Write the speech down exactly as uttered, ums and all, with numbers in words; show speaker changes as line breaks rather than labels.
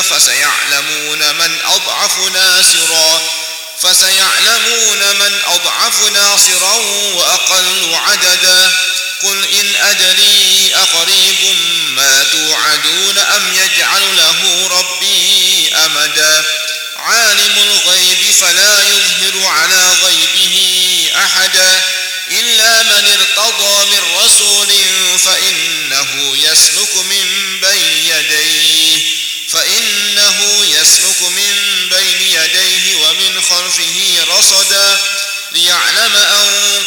فسيعلمون من أضعف ناصرا فسيعلمون من أضعف ناصرا وأقل عددا قل إن أدري أقريب ما توعدون أم يجعل له ربي أمدا عالم الغيب فلا يظهر على غيبه أحدا إلا من ارتضى من رسول فإنه يسلك من بين يديه فإنه يسلك من بين يديه ومن خلفه رصدا ليعلم أن